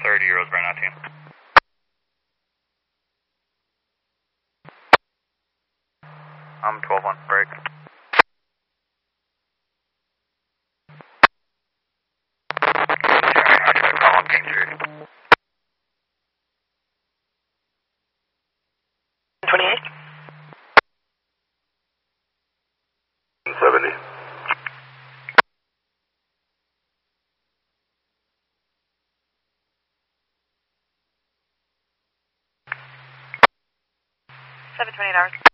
30 Roseburn out team. I'm 12-1, break. Call on King 3. 28? 70. 728 hours.